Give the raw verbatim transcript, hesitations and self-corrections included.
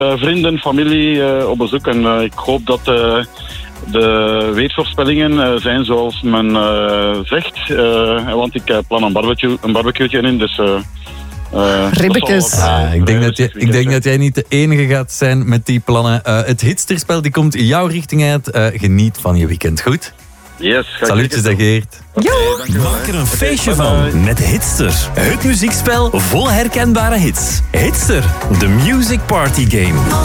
uh, vrienden, familie uh, op bezoek. En uh, ik hoop dat uh, de weersvoorspellingen uh, zijn zoals men uh, zegt. Uh, want ik uh, plan een barbecue, een barbecue'tje in, dus... Uh, Uh, Ribbekes. Ah, ik denk, dat, je, ik denk dat jij niet de enige gaat zijn met die plannen. Uh, het hitsterspel die komt jouw richting uit. Uh, geniet van je weekend, goed? Yes. Salutjes, dag Geert. Okay, Maak er een feestje van met Hitster. Het muziekspel vol herkenbare hits. Hitster, de Music Party Game.